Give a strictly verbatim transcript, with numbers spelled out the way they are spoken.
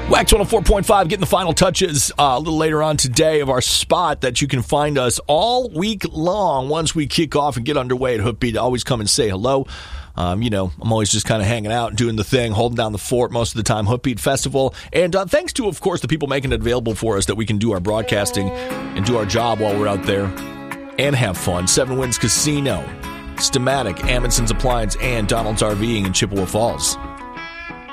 Wax one oh four point five getting the final touches uh, a little later on today of our spot that you can find us all week long once we kick off and get underway at Hoofbeat. Always come and say hello. Um, you know, I'm always just kind of hanging out and doing the thing, holding down the fort most of the time, Hoofbeat Festival. And uh, thanks to, of course, the people making it available for us that we can do our broadcasting and do our job while we're out there and have fun. Seven Winds Casino, Stamatic, Amundsen's Appliance, and Donald's RVing in Chippewa Falls.